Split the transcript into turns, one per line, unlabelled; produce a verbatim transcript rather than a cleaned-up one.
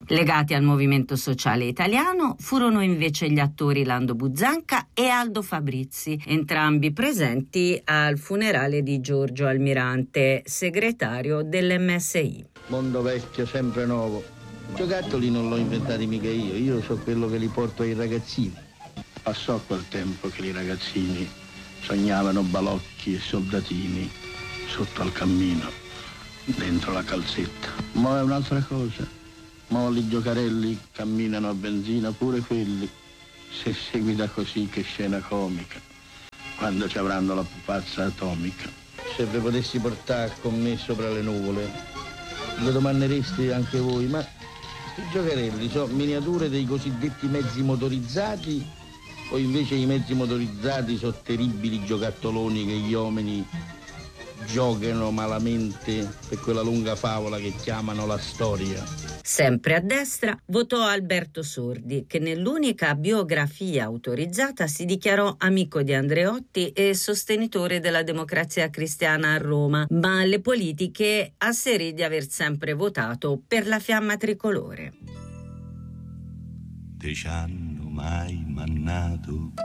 Legati al movimento sociale italiano furono invece gli attori Lando Buzzanca e Aldo Fabrizi, entrambi presenti al funerale di Giorgio Almirante, segretario dell'M S I.
Mondo vecchio, sempre nuovo. I giocattoli non l'ho inventati mica io, io so quello che li porto ai ragazzini. Passò quel tempo che i ragazzini sognavano balocchi e soldatini sotto al cammino, dentro la calzetta. Ma è un'altra cosa. Mo' i giocarelli camminano a benzina, pure quelli. Se seguita così, che scena comica, quando ci avranno la pupazza atomica. Se vi potessi portare con me sopra le nuvole, lo domandereste anche voi, ma i giocarelli sono miniature dei cosiddetti mezzi motorizzati o invece i mezzi motorizzati sono terribili giocattoloni che gli uomini giocano malamente per quella lunga favola che chiamano la storia?
Sempre a destra votò Alberto Sordi, che nell'unica biografia autorizzata si dichiarò amico di Andreotti e sostenitore della Democrazia Cristiana a Roma, ma alle politiche asserì di aver sempre votato per la Fiamma Tricolore.
Te ci hanno mai mannato